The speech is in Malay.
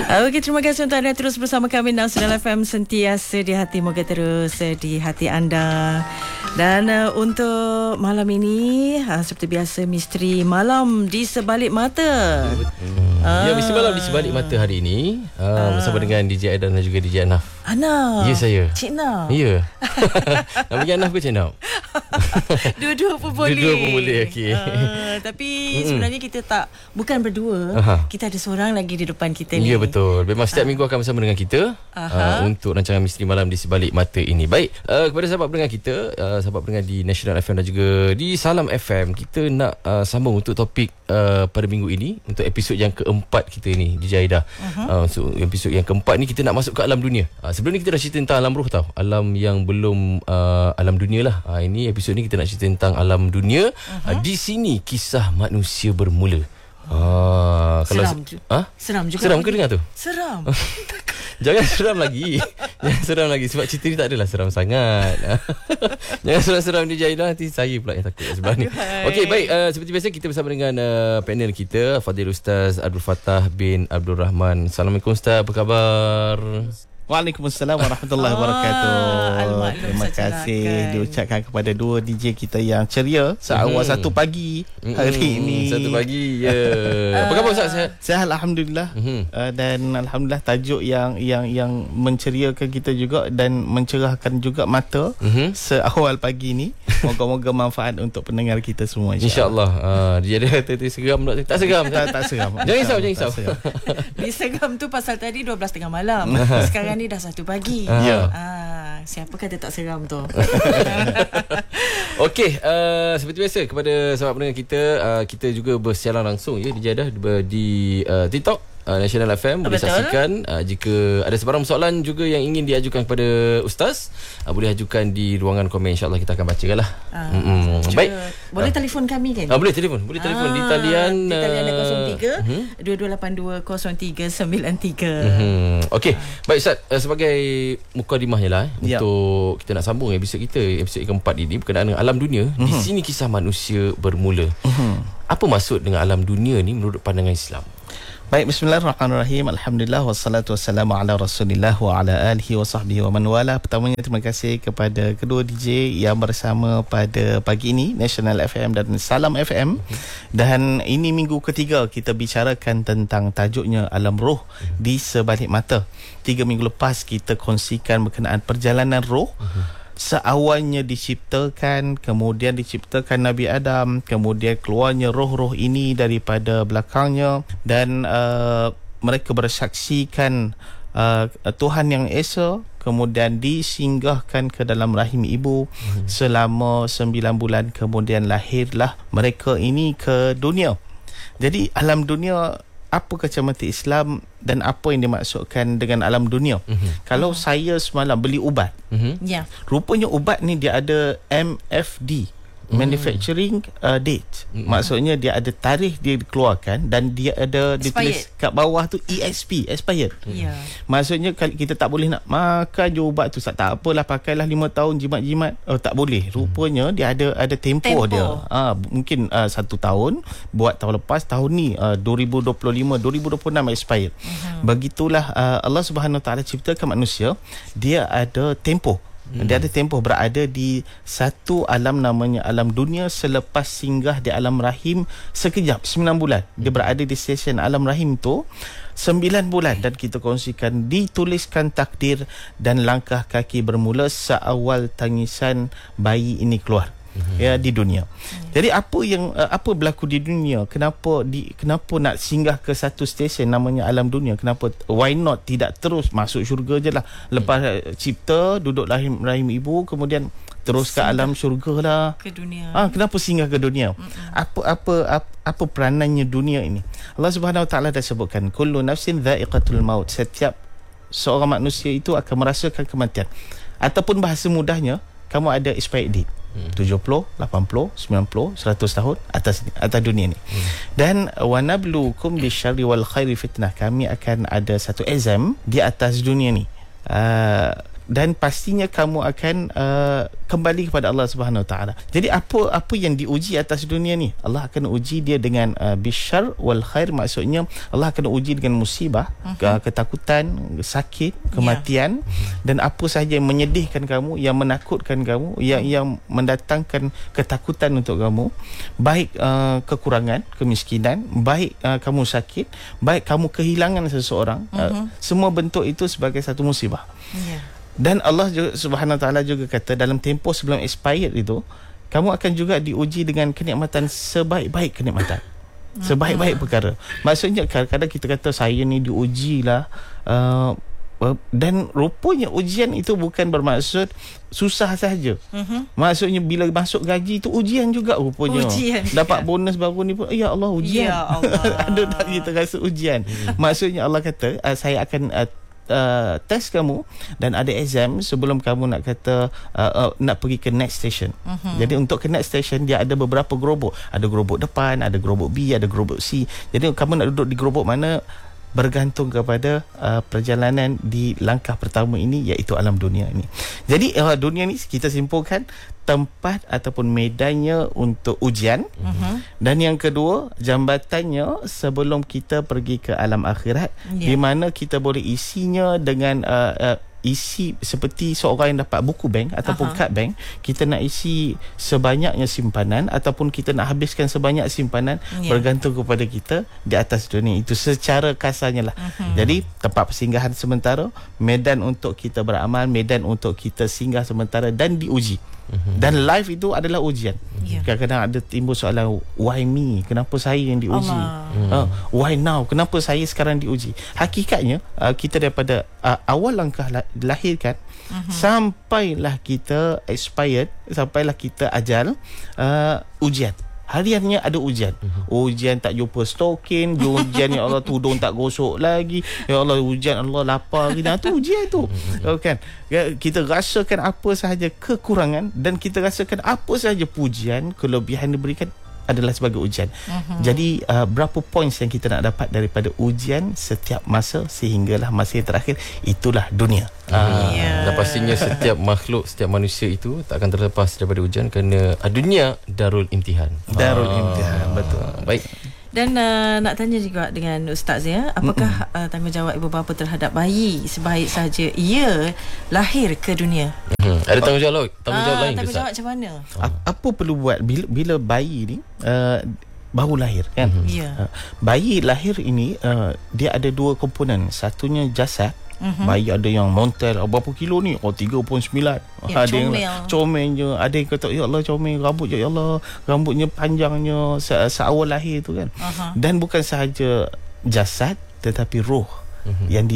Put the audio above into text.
Okey, terima kasih untuk anda terus bersama kami Nasional FM, sentiasa di hati, moga terus di hati anda. Dan untuk malam ini seperti biasa, misteri malam di sebalik mata. Ya, misteri malam di sebalik mata hari ini bersama dengan DJ Aidan dan juga DJ Anaf. Anaf. Ya, saya. Cik Naf. Ya. Nama dia Anaf ke Cik Naf? Dua-dua pun boleh. Dua-dua pun boleh, okey. Tapi sebenarnya kita bukan berdua. Kita ada seorang lagi di depan kita ni. Ya, betul. Memang setiap minggu akan bersama dengan kita untuk rancangan misteri malam di sebalik mata ini. Baik, kepada sahabat pendengar kita, sahabat pendengar di Nasional FM dan juga di Salam FM, kita nak sambung untuk topik pada minggu ini, untuk episod yang keempat kita ni, DJ Aida. So, episod yang keempat ni kita nak masuk ke alam dunia. Sebelum ni kita dah cerita tentang alam roh tau. Alam yang belum alam dunia lah. Ini episod ni kita nak cerita tentang alam dunia. Di sini kisah manusia bermula. Kalau Seram juga. Seram ke dengar tu? Seram. Jangan seram lagi. Jangan seram lagi. Sebab cerita ni tak adalah seram sangat. Jangan seram-seram DJ Aida, nanti saya pula yang takut sebelah ni. Okey, baik, seperti biasa kita bersama dengan panel kita, Fadil Ustaz Abdul Fattah bin Abdul Rahman. Assalamualaikum Ustaz, apa khabar? Waalaikumsalam warahmatullahi wabarakatuh. Terima kasih diucapkan kepada dua DJ kita yang ceria seawal 1 pagi hari ini. 1 pagi, ya. Apa khabar Ustaz? Sihat alhamdulillah. Dan alhamdulillah tajuk yang menceriakan kita juga dan mencerahkan juga mata seawal pagi ini. Moga-moga manfaat untuk pendengar kita semua, insya-Allah. Dia ada kata seram tak seram? Tak seram. Jangan risau. Diseram tu pasal tadi 12:30 malam. Sekarang ni dah 1 pagi. Siapa kata tak seram tu? Okey, seperti biasa kepada sahabat pendengar kita, kita juga bersiaran langsung ya di Jeddah di TikTok Nasional FM. Boleh saksikan. Jika ada sebarang soalan juga yang ingin diajukan kepada Ustaz, boleh ajukan di ruangan komen, insyaAllah kita akan bacakan lah. Baik, boleh telefon kami kan? Boleh telefon di talian 03 2282 0393. Okey, baik Ustaz, sebagai mukadimahnya lah untuk kita nak sambung episod kita, episod keempat ini berkenaan dengan alam dunia. Di sini kisah manusia bermula. Apa maksud dengan alam dunia ni menurut pandangan Islam? Baik, bismillahirrahmanirrahim. Alhamdulillah wassalatu wassalamu ala Rasulillah wa ala alihi wa sahbihi wa man wala. Pertamanya terima kasih kepada kedua DJ yang bersama pada pagi ini, Nasional FM dan Salam FM. Dan ini minggu ketiga kita bicarakan tentang tajuknya alam roh di sebalik mata. 3 minggu lepas kita kongsikan berkenaan perjalanan roh. Seawalnya diciptakan, kemudian diciptakan Nabi Adam, kemudian keluarnya roh-roh ini daripada belakangnya, dan mereka bersaksikan Tuhan yang Esa, kemudian disinggahkan ke dalam rahim ibu selama 9 bulan, kemudian lahirlah mereka ini ke dunia. Jadi alam dunia, apa kacamata Islam dan apa yang dimaksudkan dengan alam dunia? Kalau saya semalam beli ubat, rupanya ubat ni dia ada MFD, manufacturing date. Maksudnya dia ada tarikh dia dikeluarkan dan dia ada ditulis kat bawah tu EXP, expired. Maksudnya kalau kita tak boleh nak makan je ubat tu, tak apalah, pakailah 5 tahun jimat-jimat. Tak boleh. Rupanya dia ada tempoh dia. Mungkin 1 tahun, buat tahun lepas, tahun ni 2025, 2026 expired. Begitulah Allah Subhanahu Wa Taala ciptakan manusia, dia ada tempoh. Dia ada tempoh berada di satu alam namanya alam dunia. Selepas singgah di alam rahim sekejap, 9 bulan dia berada di stesen alam rahim tu 9 bulan. Dan kita kongsikan dituliskan takdir dan langkah kaki bermula seawal tangisan bayi ini keluar di dunia. Jadi apa berlaku di dunia? Kenapa nak singgah ke satu stesen namanya alam dunia? Kenapa, why not tidak terus masuk syurga je lah? Lepas cipta, duduk rahim ibu, kemudian terus ke alam syurga lah, ke dunia. Kenapa singgah ke dunia? Apa peranannya dunia ini? Allah Subhanahu Wa Taala dah sebutkan, kullu nafsin dha'iqatul maut. Setiap seorang manusia itu akan merasakan kematian. Ataupun bahasa mudahnya, kamu ada expired date 70, 80, 90, 100 tahun atas dunia ni. Dan wa nabluukum bisyarri wal khairi fitnah. Kami akan ada satu exam di atas dunia ni. dan pastinya kamu akan kembali kepada Allah Subhanahu Wa Taala. Jadi apa yang diuji atas dunia ni, Allah akan uji dia dengan bisyar wal khair, maksudnya Allah akan uji dengan musibah, ketakutan, sakit, kematian, dan apa sahaja yang menyedihkan kamu, yang menakutkan kamu, yang mendatangkan ketakutan untuk kamu, baik kekurangan, kemiskinan, baik kamu sakit, baik kamu kehilangan seseorang, semua bentuk itu sebagai satu musibah. Dan Allah juga, Subhanahu Wa Taala juga kata dalam tempoh sebelum expired itu, kamu akan juga diuji dengan kenikmatan sebaik-baik kenikmatan, sebaik-baik perkara. Maksudnya kadang-kadang kita kata saya ni diujilah, dan rupanya ujian itu bukan bermaksud susah sahaja. Maksudnya bila masuk gaji itu ujian juga rupanya. Dapat bonus baru ni pun, ya Allah, ujian. Ya Allah. Ada tak kita rasa ujian? Maksudnya Allah kata saya akan test kamu dan ada exam sebelum kamu nak kata nak pergi ke next station. Jadi untuk ke next station dia ada beberapa gerobok. Ada gerobok depan, ada gerobok B, ada gerobok C. Jadi kamu nak duduk di gerobok mana bergantung kepada perjalanan di langkah pertama ini, iaitu alam dunia ini. Jadi dunia ni kita simpulkan tempat ataupun medannya untuk ujian, dan yang kedua jambatannya sebelum kita pergi ke alam akhirat, di mana kita boleh isinya dengan isi seperti seorang yang dapat buku bank ataupun kad bank. Kita nak isi sebanyaknya simpanan ataupun kita nak habiskan sebanyak simpanan, bergantung kepada kita di atas dunia itu, secara kasarnya lah. Jadi tempat persinggahan sementara, medan untuk kita beramal, medan untuk kita singgah sementara dan diuji. Dan life itu adalah ujian. Kadang-kadang ada timbul soalan, why me? Kenapa saya yang diuji? Why now? Kenapa saya sekarang diuji? Hakikatnya kita daripada awal langkah dilahirkan sampailah kita expired, sampailah kita ajal, ujian. Hariannya ada ujian. Ujian tak jumpa stokin, ujian ya Allah tudung tak gosok lagi, ya Allah ujian Allah lapar gini. Itu ujian tu. Kan? Kita rasakan apa sahaja kekurangan dan kita rasakan apa sahaja pujian, kelebihan diberikan adalah sebagai ujian. Jadi berapa points yang kita nak dapat daripada ujian setiap masa sehinggalah masa yang terakhir, itulah dunia. Dan pastinya setiap makhluk, setiap manusia itu tak akan terlepas daripada ujian, kerana dunia darul imtihan. Darul imtihan, betul. Baik. Dan nak tanya juga dengan Ustaz ya, apakah tanggungjawab ibu bapa terhadap bayi sebaik sahaja ia lahir ke dunia? Ada tanggungjawab lain ke Ustaz? Tanggungjawab macam mana? Apa perlu buat bila bayi ni baru lahir kan? Bayi lahir ini dia ada dua komponen. Satunya jasad. Bayi ada yang montel berapa kilo ni, 3.9. Ada yang comel je, ada yang kata ya Allah comel, rambut ya Allah rambutnya panjangnya seawal lahir tu kan. Dan bukan sahaja jasad tetapi roh yang